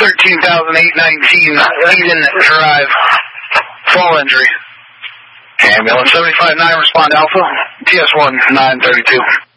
13,819 Eden Drive. Fall injury. Ambulance 75-9, respond Alpha. TS-1 932.